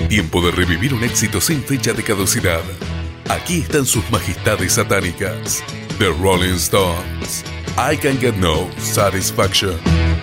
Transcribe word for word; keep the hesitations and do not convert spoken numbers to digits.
Tiempo de revivir un éxito sin fecha de caducidad. Aquí están sus majestades satánicas. The Rolling Stones. I Can Get No Satisfaction.